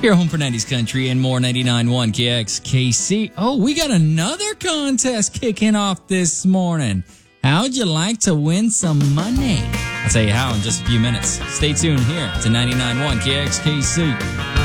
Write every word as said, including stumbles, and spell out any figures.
Your home for nineties country and more. Ninety-nine point one K X K C. Oh, we got another contest kicking off this morning. How'd you like to win some money? I'll tell you how in just a few minutes. Stay tuned here to ninety-nine point one K X K C.